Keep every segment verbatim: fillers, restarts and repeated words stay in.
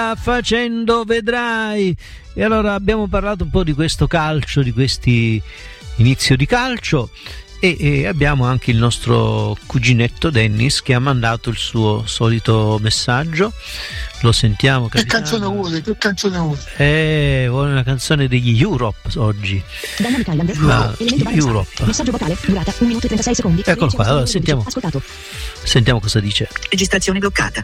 Facendo vedrai. E allora abbiamo parlato un po' di questo calcio, di questi inizio di calcio, e, e abbiamo anche il nostro cuginetto Dennis che ha mandato il suo solito messaggio. Lo sentiamo, che capitano. Canzone vuole, che canzone vuole? Eh, vuole una canzone degli Europe oggi. Dynamic Island, no, Europe. Messaggio vocale, durata un minuto e trentasei secondi. Eccolo qua, allora sentiamo. Ascoltato. Sentiamo cosa dice. Registrazione bloccata.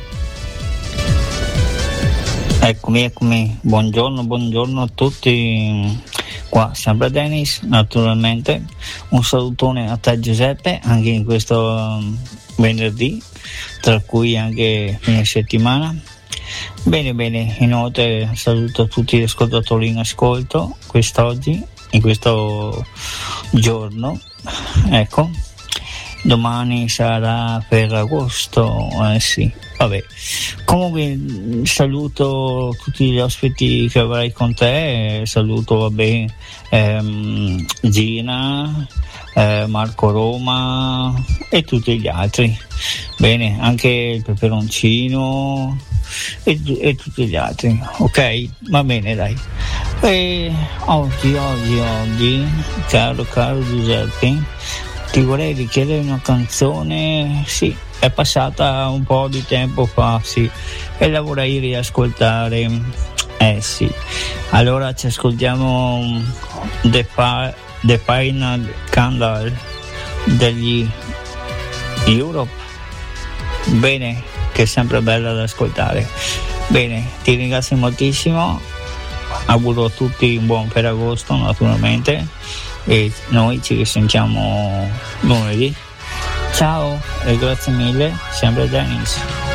Eccomi, eccomi. Buongiorno, buongiorno a tutti. Qua sempre Dennis, naturalmente. Un salutone a te Giuseppe, anche in questo um, venerdì, tra cui anche fine settimana. Bene, bene, inoltre saluto tutti gli ascoltatori in ascolto quest'oggi, in questo giorno. Ecco, domani sarà per agosto, eh sì, vabbè. Comunque saluto tutti gli ospiti che avrai con te, saluto vabbè ehm, Gina, eh, Marco Roma e tutti gli altri. Bene, anche il peperoncino e, e tutti gli altri, ok? Va bene, dai. E oggi, oggi, oggi, caro, caro Giuseppe, ti vorrei richiedere una canzone, sì, è passata un po' di tempo fa, sì, e la vorrei riascoltare, eh sì. Allora ci ascoltiamo The, Fi- The Final Candle degli Europe. Bene, che è sempre bella da ascoltare. Bene, ti ringrazio moltissimo, auguro a tutti un buon Ferragosto naturalmente, e noi ci risentiamo lunedì. Ciao e grazie mille, sempre Dennis.